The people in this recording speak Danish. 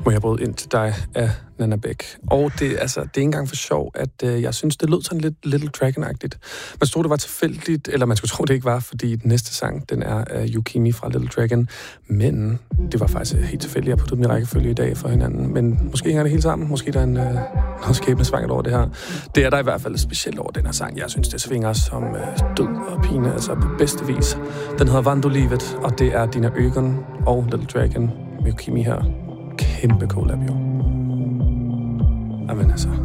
Må jeg bryde ind til dig af Nanna Bech. Og det er ikke engang for sjov, at jeg synes, det lød sådan lidt Little Dragon-agtigt. Man troede, det var tilfældigt, eller man skulle tro, det ikke var, fordi den næste sang, den er Yukimi fra Little Dragon. Men det var faktisk helt tilfældigt, jeg puttede dem i rækkefølge i dag for hinanden. Men måske hænger det hele sammen. Måske der er noget skæbnesvangert over det her. Det er der i hvert fald specielt over den her sang. Jeg synes, det svinger som død og pine, altså på bedste vis. Den hedder Vandolivet, og det er Dina Øgon og Little Dragon med Yukimi her. Kæmpe collab, jo. Amen, altså.